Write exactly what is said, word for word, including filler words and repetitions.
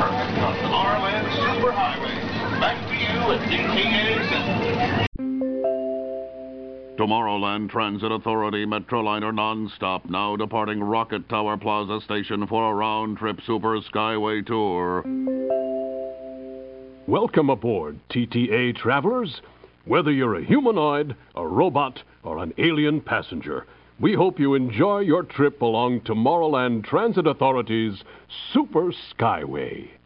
on Tomorrowland Superhighway. Back to you at D T A Center. Tomorrowland Transit Authority Metroliner non-stop now departing Rocket Tower Plaza Station for a round-trip Super Skyway tour. Welcome aboard, T T A travelers. Whether you're a humanoid, a robot, or an alien passenger, we hope you enjoy your trip along Tomorrowland Transit Authority's Super Skyway.